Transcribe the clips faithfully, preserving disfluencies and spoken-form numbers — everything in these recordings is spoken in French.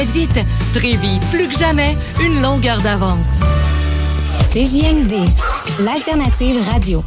Vite, Trévis, plus que jamais, une longueur d'avance. C J M D, l'alternative radio.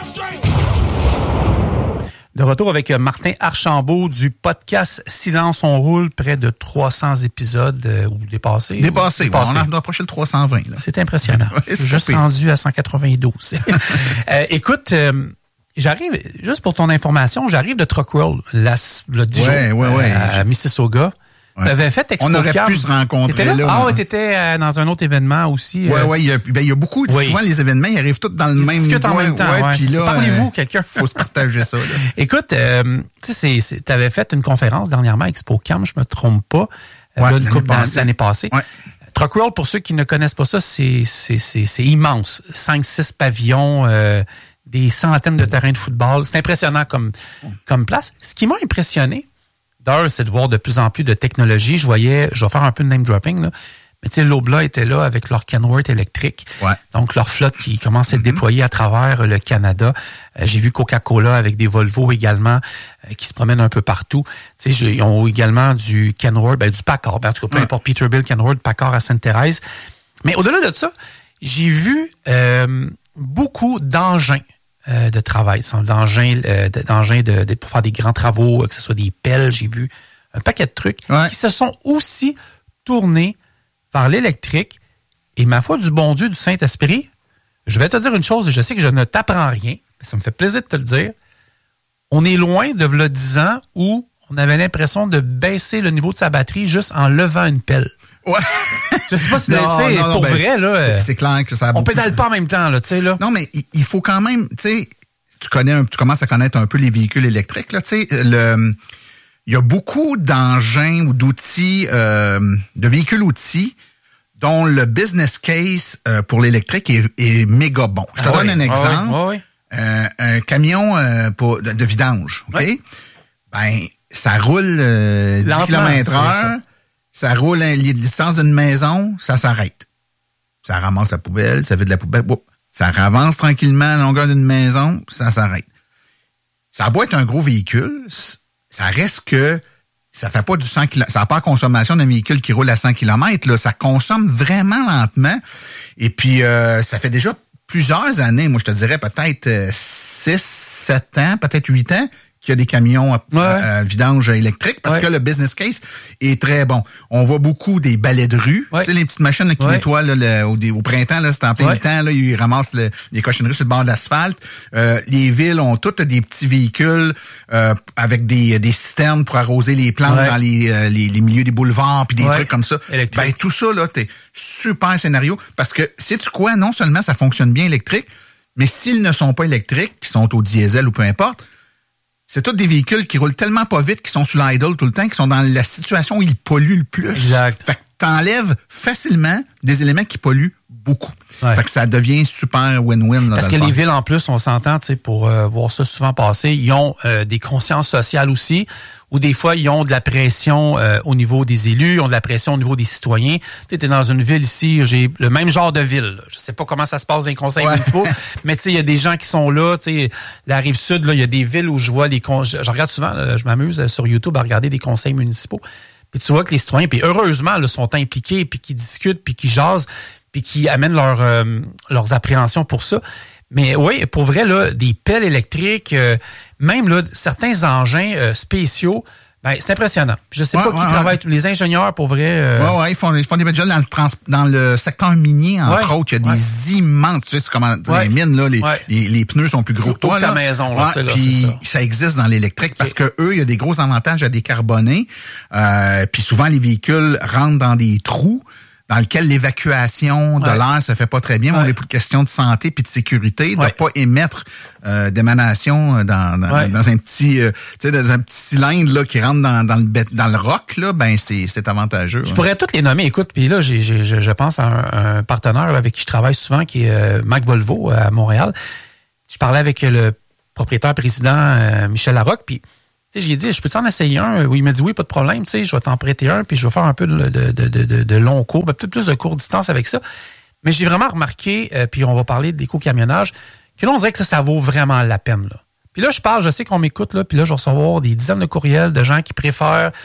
De retour avec Martin Archambault du podcast Silence on roule, près de trois cents épisodes euh, ou dépassés. Dépassés, ou dépassés. On a approché le trois cent vingt. Là. C'est impressionnant. Ouais, Je suis juste coupé. rendu à cent quatre-vingt-douze. euh, écoute, euh, j'arrive, juste pour ton information, j'arrive de Truck World, la, le dix ouais, jours, ouais, ouais. à Mississauga. Ouais. Tu avais fait Expo On aurait Cam. pu se rencontrer T'étais là. là. Ah ouais, t'étais euh, dans un autre événement aussi. Oui, euh... oui, il y, ben, y a beaucoup. Oui. Souvent, les événements, ils arrivent tous dans le ils même discutent en même temps. Ouais, ouais. Puis là, parlez-vous, euh, quelqu'un. Faut se partager ça. Là. Écoute, euh, tu sais, tu avais fait une conférence dernièrement, Expo Cam, je me trompe pas, ouais, là, une l'année couple passée. l'année passée. Ouais. Truck World, pour ceux qui ne connaissent pas ça, c'est, c'est, c'est, c'est immense. cinq six pavillons, euh, des centaines de terrains de football. C'est impressionnant comme, comme place. Ce qui m'a impressionné, d'ailleurs, c'est de voir de plus en plus de technologie. Je voyais, je vais faire un peu de name dropping, là. Mais tu sais, Loblaw était là avec leur Kenworth électrique. Ouais. Donc, leur flotte qui commence à être Mm-hmm. déployée à travers le Canada. Euh, j'ai vu Coca-Cola avec des Volvo également euh, qui se promènent un peu partout. Tu sais, ils ont également du Kenworth, ben, du Packard. Ben, en tout cas, peu ouais. importe, Peterbilt, Kenworth, Packard à Sainte-Thérèse. Mais au-delà de ça, j'ai vu euh, beaucoup d'engins euh, de travail. D'engins, euh, d'engins de, de, pour faire des grands travaux, que ce soit des pelles. J'ai vu un paquet de trucs ouais. qui se sont aussi tournés vers l'électrique. Et ma foi du bon Dieu, du Saint-Esprit, je vais te dire une chose, et je sais que je ne t'apprends rien, mais ça me fait plaisir de te le dire. On est loin de v'là dix ans où on avait l'impression de baisser le niveau de sa batterie juste en levant une pelle. Ouais. Je sais pas si, tu sais, pour ben, vrai, là. C'est, c'est clair que ça a on pédale pas en même temps, là, tu sais, là. Non, mais il, il faut quand même, tu sais, tu connais, un, tu commences à connaître un peu les véhicules électriques, là, tu sais, le, il y a beaucoup d'engins ou d'outils, euh, de véhicules-outils dont le business case euh, pour l'électrique est, est méga bon. Je te ah donne oui, un exemple. Ah oui, ah oui. Euh, un camion euh, pour, de, de vidange, OK? Oui. Ben, ça roule euh, dix kilomètres heure, ça. ça roule à la distance d'une maison, ça s'arrête. Ça ramasse la poubelle, ça fait de la poubelle, boum. Ça avance tranquillement à la longueur d'une maison, ça s'arrête. Ça a beau être un gros véhicule, ça reste que ça fait pas du cent kilomètres. Ça n'a pas la consommation d'un véhicule qui roule à cent kilomètres. Là. Ça consomme vraiment lentement. Et puis, euh, ça fait déjà plusieurs années, moi je te dirais peut-être six, sept ans, peut-être huit ans, qu'il y a des camions à, ouais. à, à vidange électrique parce ouais. que le business case est très bon. On voit beaucoup des balais de rue, ouais. tu sais, les petites machines là, qui ouais. nettoient là, le, au, au printemps, là, c'est en plein ouais. temps, là, ils ramassent le, les cochonneries sur le bord de l'asphalte. Euh, les villes ont toutes des petits véhicules euh, avec des, des citernes pour arroser les plantes ouais. dans les, euh, les, les milieux des boulevards puis des ouais. trucs comme ça. Électrique. Ben tout ça, là, t'es super scénario parce que, sais-tu quoi, non seulement ça fonctionne bien électrique, mais s'ils ne sont pas électriques, qui sont au diesel ou peu importe, c'est tous des véhicules qui roulent tellement pas vite, qui sont sur l'idle tout le temps, qui sont dans la situation où ils polluent le plus. Exact. Fait que t'enlèves facilement des éléments qui polluent beaucoup. Ouais. Fait que ça devient super win-win. Là, parce que les villes, en plus, on s'entend, tu sais, pour euh, voir ça souvent passer, ils ont euh, des consciences sociales aussi, ou des fois, ils ont de la pression euh, au niveau des élus, ils ont de la pression au niveau des citoyens. Tu sais, t'es dans une ville ici, j'ai le même genre de ville. Là. Je sais pas comment ça se passe dans les conseils ouais. municipaux, mais tu sais, il y a des gens qui sont là. Tu sais, la Rive-Sud, là, il y a des villes où je vois les... Con... Je, je regarde souvent, là, je m'amuse sur YouTube à regarder des conseils municipaux. Puis tu vois que les citoyens, puis heureusement, là, sont impliqués, puis qui discutent, puis qui jasent, puis qui amènent leur, euh, leurs appréhensions pour ça. Mais oui, pour vrai, là, des pelles électriques, euh, même là, certains engins euh, spéciaux, ben, c'est impressionnant. Je sais ouais, pas qui ouais, travaille, ouais. les ingénieurs, pour vrai. Euh... Ouais, ouais, ils font, ils font des budgets dans le trans, dans le secteur minier, entre ouais, autres. Il y a ouais. des immenses, tu sais, c'est comment dire, ouais. les mines, là, les, ouais. les, les pneus sont plus gros que toi, ta là. maison, là, ouais, là puis ça. ça existe dans l'électrique okay. parce que eux, il y a des gros avantages à décarboner. Euh, puis souvent, les véhicules rentrent dans des trous dans lequel l'évacuation de ouais. l'air se fait pas très bien, mais ouais. on a plus de questions de santé puis de sécurité, de ouais. pas émettre euh, d'émanation dans, dans, ouais. dans un petit, euh, tu sais, dans un petit cylindre là qui rentre dans, dans le dans le roc là, ben c'est c'est avantageux. Je ouais. pourrais toutes les nommer. Écoute, puis là, j'ai, j'ai, je pense à un, un partenaire là, avec qui je travaille souvent, qui est euh, Mac Volvo à Montréal. Je parlais avec le propriétaire président euh, Michel Larocque, puis tu sais, j'ai dit, je peux t'en essayer un? Oui, il m'a dit oui, pas de problème, tu sais, je vais t'en prêter un, puis je vais faire un peu de, de, de, de, de long cours, peut-être plus de court distance avec ça. Mais j'ai vraiment remarqué, euh, puis on va parler d'éco-camionnage, que là, on dirait que ça, ça vaut vraiment la peine, là. Puis là, je parle, je sais qu'on m'écoute, là, puis là, je vais recevoir des dizaines de courriels de gens qui préfèrent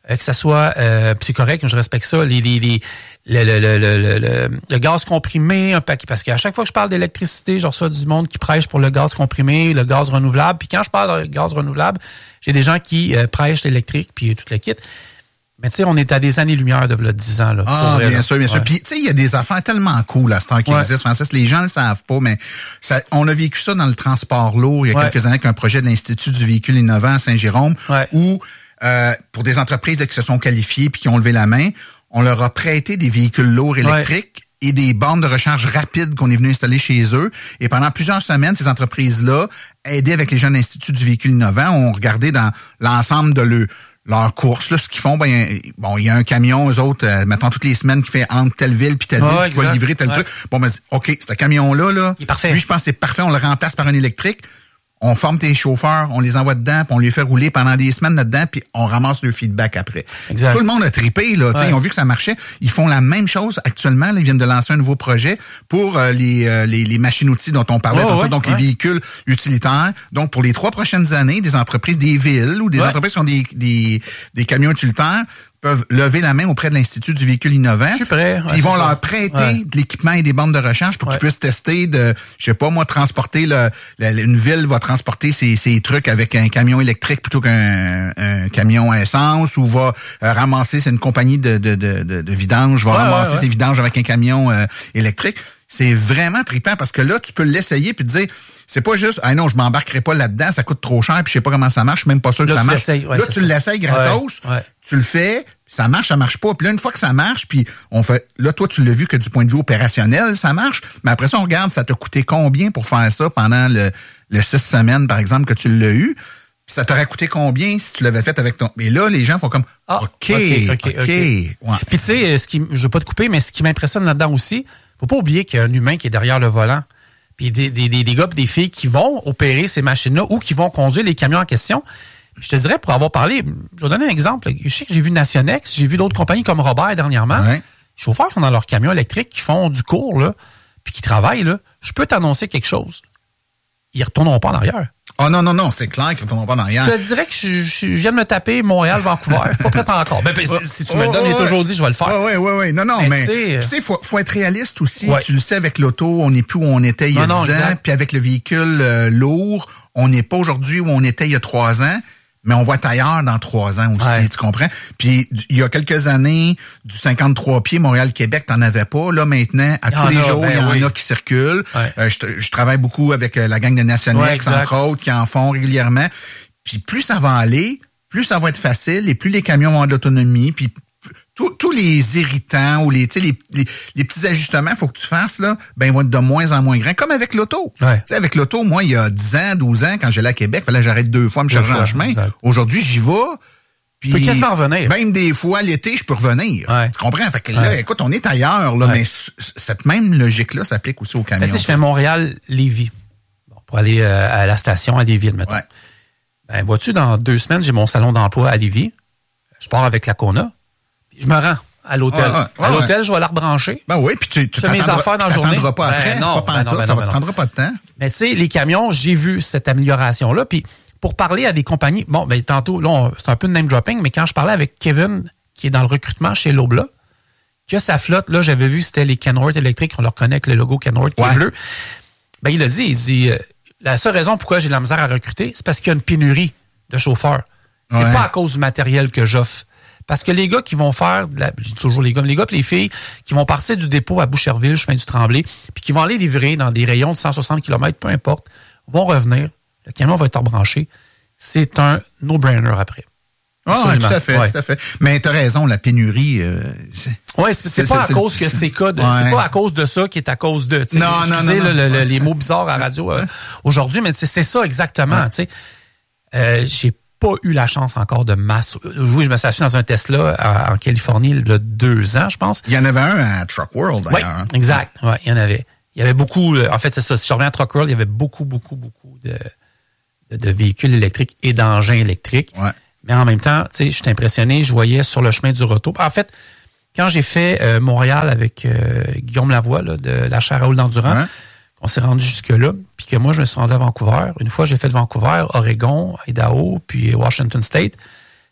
Euh, que ça soit, euh, c'est correct, je respecte ça, les, les, les, le, le, le, le, le, le gaz comprimé, un paquet, parce qu'à chaque fois que je parle d'électricité, je reçois du monde qui prêche pour le gaz comprimé, le gaz renouvelable. Puis quand je parle de gaz renouvelable, j'ai des gens qui euh, prêchent l'électrique, puis tout le kit. Mais tu sais, on est à des années-lumière de là, dix ans. Là, ah, vrai, bien là. sûr, bien ouais. sûr. Puis tu sais, il y a des affaires tellement cool à ce temps qui ouais. existent, Francis. Les gens le savent pas, mais ça, on a vécu ça dans le transport lourd il y a ouais. quelques années avec un projet de l'Institut du véhicule innovant à Saint-Jérôme, ouais. où euh, pour des entreprises là, qui se sont qualifiées puis qui ont levé la main, on leur a prêté des véhicules lourds électriques ouais. et des bornes de recharge rapides qu'on est venu installer chez eux. Et pendant plusieurs semaines, ces entreprises-là, aidées avec les jeunes instituts du véhicule innovant, ont regardé dans l'ensemble de le, leur course, là, ce qu'ils font, ben, bon, il y a un camion, eux autres, euh, mettons toutes les semaines, qui fait entre telle ville puis telle ouais, ville, qui va livrer tel ouais. truc. Bon, ben, OK, ce camion-là, là, il est parfait. Lui, je pense que c'est parfait, on le remplace par un électrique. On forme tes chauffeurs, on les envoie dedans, puis on les fait rouler pendant des semaines là-dedans, puis on ramasse le feedback après. Exact. Tout le monde a trippé, là. Ouais. Ils ont vu que ça marchait. Ils font la même chose actuellement. Là, ils viennent de lancer un nouveau projet pour euh, les, euh, les les machines-outils dont on parlait oh, tantôt, ouais, donc ouais. les véhicules utilitaires. Donc, pour les trois prochaines années, des entreprises, des villes ou des ouais. entreprises qui ont des, des, des camions utilitaires peuvent lever la main auprès de l'Institut du véhicule innovant. Je suis prêt. Ouais, ils vont ça. leur prêter ouais. de l'équipement et des bandes de recharge pour ouais. qu'ils puissent tester de, je sais pas moi, transporter le, le une ville va transporter ses, ses trucs avec un camion électrique plutôt qu'un un camion à essence, ou va euh, ramasser, c'est une compagnie de de de, de, de vidange, va ouais, ramasser ouais, ouais. ses vidanges avec un camion euh, électrique. C'est vraiment trippant parce que là, tu peux l'essayer puis te dire, c'est pas juste, ah non, je m'embarquerai pas là-dedans, ça coûte trop cher puis je sais pas comment ça marche, je suis même pas sûr que là, ça marche. Ouais, là, tu l'essayes gratos, ouais, ouais. tu le fais, ça marche, ça marche pas. Puis là, une fois que ça marche, puis on fait, là, toi, tu l'as vu que du point de vue opérationnel, ça marche. Mais après ça, on regarde, ça t'a coûté combien pour faire ça pendant le, le six semaines, par exemple, que tu l'as eu. Puis ça t'aurait coûté combien si tu l'avais fait avec ton... Mais là, les gens font comme, ah, OK, OK, OK. okay. okay. Ouais. Puis tu sais, ce qui, je veux pas te couper, mais ce qui m'impressionne là-dedans aussi, faut pas oublier qu'il y a un humain qui est derrière le volant. Puis des, des, des, des gars et des filles qui vont opérer ces machines-là ou qui vont conduire les camions en question. Je te dirais, pour avoir parlé, je vais donner un exemple. Je sais que j'ai vu Nationex, j'ai vu d'autres compagnies comme Robert dernièrement. Ouais. Les chauffeurs sont dans leurs camions électriques qui font du cours, là, puis qui travaillent, là. Je peux t'annoncer quelque chose. Ils ne retourneront pas en arrière. Oh non, non, non, c'est clair qu'ils ne retourneront pas en arrière. Je te dirais que je, je, je viens de me taper Montréal-Vancouver. Je suis pas prêt encore. Ben, ben, si tu me le donnes, j'ai toujours dit, je vais le faire. Oui, oui, oui. Non, non, mais, mais tu sais, il faut, faut être réaliste aussi. Ouais. Tu le sais, avec l'auto, on n'est plus où on était il y a non, dix non, ans. Puis avec le véhicule euh, lourd, on n'est pas aujourd'hui où on était il y a trois ans. Mais on va être ailleurs dans trois ans aussi, ouais. tu comprends? Puis, il y a quelques années, du cinquante-trois pieds Montréal-Québec, t'en avais pas. Là, maintenant, à tous les jours, il y en oui. a qui circulent. Ouais. Euh, je, je travaille beaucoup avec la gang de Nationex, ouais, entre autres, qui en font régulièrement. Puis, plus ça va aller, plus ça va être facile et plus les camions vont avoir de l'autonomie. Puis, tous les irritants ou les, les, les, les petits ajustements faut que tu fasses, là, ben, ils vont être de moins en moins grands, comme avec l'auto. Ouais. Avec l'auto, moi, il y a dix ans, douze ans, quand j'allais à Québec, fallait que j'arrête deux fois me charger en chemin. Exact. Aujourd'hui, j'y vais. Puis, tu peux quasiment revenir. Même des fois, l'été, je peux revenir. Ouais. Tu comprends? Fait que là, ouais. écoute, on est ailleurs, là, ouais. mais c- cette même logique-là s'applique aussi aux camions. Ben, tu sais, je fais Montréal-Lévis. Bon, pour aller euh, à la station à Lévis, admettons. Ouais. Ben, vois-tu, dans deux semaines, j'ai mon salon d'emploi à Lévis. Je pars avec la Kona. Je me rends à l'hôtel. Ah, ah, ah, à l'hôtel, ouais. je vais la rebrancher. Ben oui, puis tu, tu fais mes affaires dans la journée. pas après, ben non, pas ben non, ben ça ne ben prendra pas de temps. Mais tu sais, les camions, j'ai vu cette amélioration-là. Puis pour parler à des compagnies, bon, ben tantôt, là, on, c'est un peu de name dropping, mais quand je parlais avec Kevin, qui est dans le recrutement chez Lobla, qui a sa flotte, là, j'avais vu, c'était les Kenworth électriques, on leur connaît avec le logo Kenworth qui ouais. est bleu. Ben il a dit, il dit, euh, la seule raison pourquoi j'ai de la misère à recruter, c'est parce qu'il y a une pénurie de chauffeurs. C'est ouais. pas à cause du matériel que j'offre. Parce que les gars qui vont faire, la, je dis toujours les gars, mais les gars et les filles qui vont partir du dépôt à Boucherville, chemin du Tremblay, puis qui vont aller livrer dans des rayons de cent soixante kilomètres, peu importe, vont revenir, le camion va être rebranché. C'est un no-brainer après. Ah, ouais, tout à fait, ouais. tout à fait. Mais t'as raison, la pénurie, euh, c'est... Ouais, c'est, c'est, c'est pas c'est, à cause c'est, que c'est cas de, ouais. c'est pas à cause de ça qui est à cause de, non, non, non, non, le, non. Le, les mots bizarres à la radio euh, aujourd'hui, mais c'est, c'est ça exactement, ouais. tu sais. Euh, j'ai pas eu la chance encore de masse. Oui, je me suis assis dans un Tesla à, en Californie il y a deux ans, je pense. Il y en avait un à Truck World, d'ailleurs. Oui, exact. Ouais, il y en avait. Il y avait beaucoup, en fait, c'est ça. Si je reviens à Truck World, il y avait beaucoup, beaucoup, beaucoup de, de, de véhicules électriques et d'engins électriques. Ouais. Mais en même temps, tu sais, j'étais impressionné. Je voyais sur le chemin du retour. En fait, quand j'ai fait euh, Montréal avec euh, Guillaume Lavoie, là, de la chaire Raoul d'Endurant, ouais. on s'est rendu jusque-là, puis que moi, je me suis rendu à Vancouver. Une fois, j'ai fait de Vancouver, Oregon, Idaho, puis Washington State.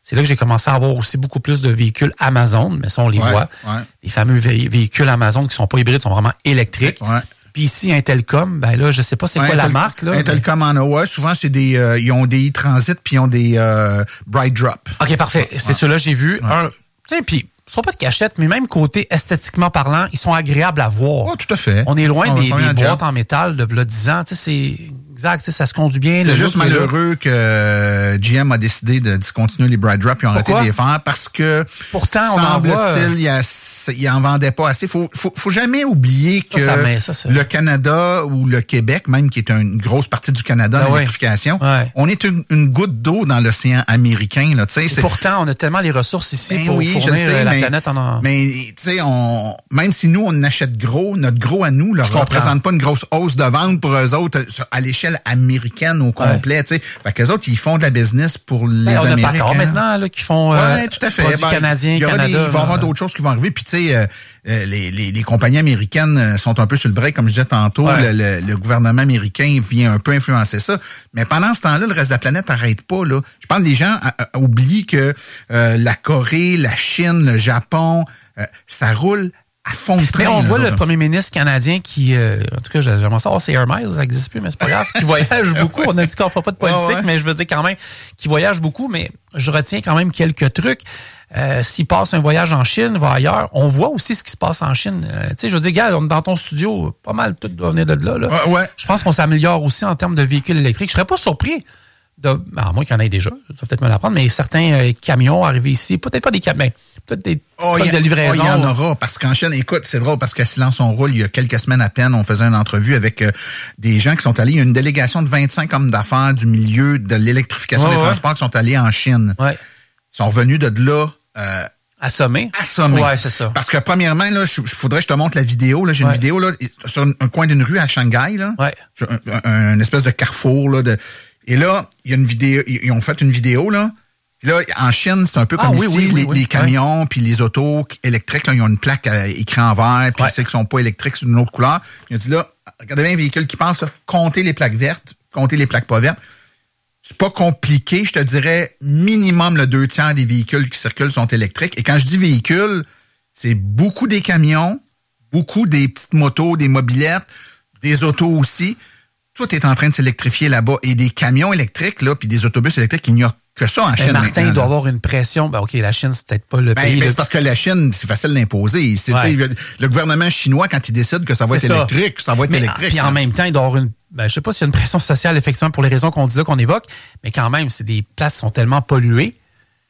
c'est là que j'ai commencé à avoir aussi beaucoup plus de véhicules Amazon, mais ça, on les ouais, voit. Ouais. Les fameux vé- véhicules Amazon qui sont pas hybrides, sont vraiment électriques. Ouais. Puis ici, Intelcom, ben là, je sais pas c'est ouais, quoi Intel, la marque, là. Intelcom en a, ouais. Souvent, c'est des, euh, ils ont des e-transit puis ils ont des euh, Bright Drop. OK, parfait. C'est ouais. ceux-là, j'ai vu. Ouais. Un, tu sais, puis, ils sont pas de cachette, mais même côté esthétiquement parlant, ils sont agréables à voir. Oh, tout à fait. On est loin on des, des boîtes job. en métal de v'là dix ans. Tu sais, c'est exact, tu sais, ça se conduit bien. C'est juste malheureux que euh, G M a décidé de discontinuer les Bright Drop et ont arrêté de les faire parce que, pourtant, on en voit... semble-t-il, il en vendait pas assez. Faut, faut, faut jamais oublier que ça, ça met, ça, ça. le Canada ou le Québec, même qui est une grosse partie du Canada, ben l'électrification, ouais. Ouais. on est une, une goutte d'eau dans l'océan américain. Là, c'est... Pourtant, on a tellement les ressources ici ben pour oui, fournir sais, la mais, planète en... en... Mais tu sais, on même si nous, on achète gros, notre gros à nous ne représente pas une grosse hausse de vente pour eux autres à l'échelle américaine au complet. Tu sais, fait qu'eux autres, ils font de la business pour les ben, on Américains. On a pas maintenant là, qui font euh, ouais, tout à fait. produits ben, canadiens, il y aura Canada. Des, il va y avoir d'autres choses qui vont arriver. Puis tu sais, euh, les, les, les compagnies américaines sont un peu sur le break, comme je disais tantôt. Ouais. Le, le, le gouvernement américain vient un peu influencer ça. Mais pendant ce temps-là, le reste de la planète n'arrête pas. Là. Je pense que les gens a, a, oublient que euh, la Corée, la Chine, le Japon, euh, ça roule à fond de train. Mais on voit autres. le premier ministre canadien qui, euh, en tout cas, j'aimerais savoir, c'est Air Miles, ça n'existe plus, mais c'est pas grave, qui voyage beaucoup. On a dit qu'on ne fera pas de politique, oh ouais. mais je veux dire quand même qu'il voyage beaucoup, mais je retiens quand même quelques trucs. Euh, s'il passe un voyage en Chine, va ailleurs, on voit aussi ce qui se passe en Chine. Euh, tu sais, je veux dire, gars, on est dans ton studio, pas mal tout doit venir de là. là. Ouais, ouais. Je pense qu'on s'améliore aussi en termes de véhicules électriques. Je serais pas surpris. De, à moins qu'il y en ait déjà, ça va peut-être me l'apprendre, mais certains euh, camions arrivés ici, peut-être pas des camions, peut-être des oh, trucs de livraison. Il oh, y en aura, parce qu'en Chine, écoute, c'est drôle, parce qu'à Silence on roule, il y a quelques semaines à peine, on faisait une entrevue avec euh, des gens qui sont allés, il y a une délégation de vingt-cinq hommes d'affaires du milieu de l'électrification ouais, des ouais. transports qui sont allés en Chine. Ouais. Ils sont revenus de là... Euh, Assommé. Assommé. Ouais, c'est ça. Parce que premièrement, là, je, je faudrait que je te montre la vidéo. Là, j'ai ouais. une vidéo là sur un, un coin d'une rue à Shanghai, là, ouais. sur un, un, un espèce de carrefour là. De, et là, il y a une vidéo. Ils ont fait une vidéo là. Puis là, en Chine, c'est un peu comme ah, oui, ici, oui, oui, les, oui. les camions ouais. puis les autos électriques. Là, ils ont une plaque euh, écrit en vert. Puis ouais. ceux qui sont pas électriques, c'est d'une autre couleur. Ils ont dit là, regardez bien un véhicule qui passe. Là, comptez les plaques vertes, comptez les plaques pas vertes. C'est pas compliqué, je te dirais minimum le deux tiers des véhicules qui circulent sont électriques. Et quand je dis véhicules, c'est beaucoup des camions, beaucoup des petites motos, des mobylettes, des autos aussi. Tout est en train de s'électrifier là-bas. Et des camions électriques, là, puis des autobus électriques, il n'y a que ça en Chine. Ben Martin, il doit là. avoir une pression. Ben, OK, la Chine, c'est peut-être pas le ben, pays. Ben, le... c'est parce que la Chine, c'est facile d'imposer. C'est, ouais. Le gouvernement chinois, quand il décide que ça va c'est être ça. électrique, ça va être mais, électrique. Puis en même temps, il doit avoir une... Ben, je sais pas s'il y a une pression sociale, effectivement, pour les raisons qu'on dit là, qu'on évoque, mais quand même, c'est des places qui sont tellement polluées.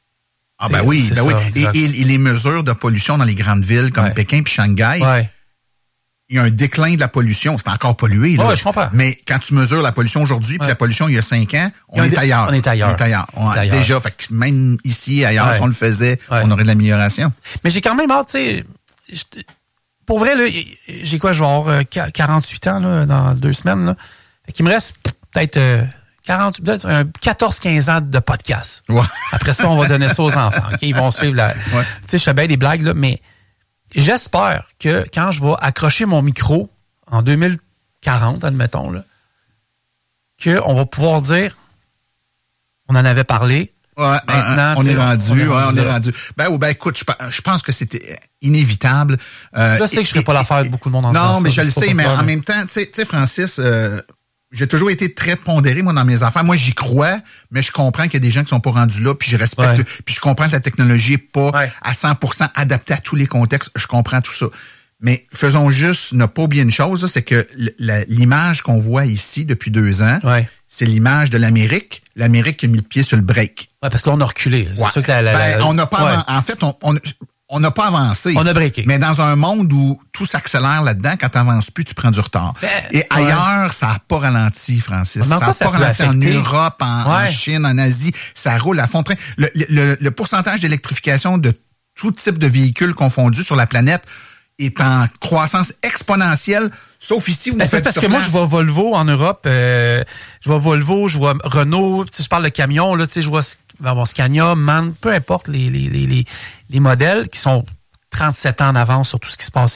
Ah ben oui, ben ça, oui. Et, et, et les mesures de pollution dans les grandes villes comme ouais. Pékin puis Shanghai, ouais. il y a un déclin de la pollution. C'est encore pollué. Là. Ouais, je comprends. Mais quand tu mesures la pollution aujourd'hui puis ouais. la pollution il y a cinq ans, on est, dé... ailleurs. on est ailleurs. On est ailleurs. On est ailleurs. Déjà, fait que même ici, ailleurs, ouais. si on le faisait, ouais. on aurait de l'amélioration. Mais j'ai quand même hâte, tu sais... Pour vrai, là, j'ai quoi, je vais avoir quarante-huit ans là, dans deux semaines. Là. Fait qu'il me reste peut-être euh, quarante, quatorze quinze ans de podcast. Ouais. Après ça, on va donner ça aux enfants. Okay? Ils vont suivre la... Ouais. Tu sais, je fais bien des blagues, là, mais j'espère que quand je vais accrocher mon micro en deux mille quarante, admettons, là, qu'on va pouvoir dire on en avait parlé. Ouais, maintenant, on, est rendu, on est rendu, ouais, on est rendu. Ben, ben écoute, je, je pense que c'était inévitable. Euh, je sais que je ne serais pas l'affaire de beaucoup de monde en Non, disant mais ça, je le sais, mais en même temps, tu sais, Francis, euh, j'ai toujours été très pondéré, moi, dans mes affaires. Moi, j'y crois, mais je comprends qu'il y a des gens qui sont pas rendus là, puis je respecte, ouais. puis je comprends que la technologie est pas ouais. à cent pour cent adaptée à tous les contextes. Je comprends tout ça. Mais faisons juste ne pas oublier une chose, c'est que l'image qu'on voit ici depuis deux ans, ouais. c'est l'image de l'Amérique. L'Amérique qui a mis le pied sur le break. Ouais, parce que là, on a reculé. C'est ouais. sûr que la, la, ben, la... on n'a pas ouais. avan... En fait, on, on, on n'a pas avancé. On a breaké. Mais dans un monde où tout s'accélère là-dedans, quand tu n'avances plus, tu prends du retard. Ben, Et ouais. ailleurs, ça n'a pas ralenti, Francis. Ça n'a pas ça ralenti en Europe, en, ouais. en Chine, en Asie. Ça roule à fond de train. Le, le, le pourcentage d'électrification de tout type de véhicules confondus sur la planète est en croissance exponentielle, sauf ici où ben on fait parce sur que place. moi, je vois Volvo en Europe, euh, je vois Volvo, je vois Renault, si je parle de camions, là, tu sais, je vois bon, Scania, MAN, peu importe les, les, les, les, les modèles qui sont trente-sept ans en avance sur tout ce qui se passe